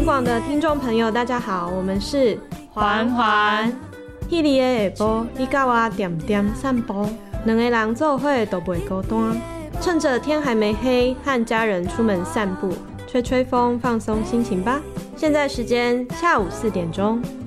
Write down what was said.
警广的听众朋友，大家好，我们是环环。 迄日的下晡，你甲我点点散步，两个人做伙都袂孤单。趁着天还没黑，和家人出门散步，吹吹风，放松心情吧。现在时间下午4点钟。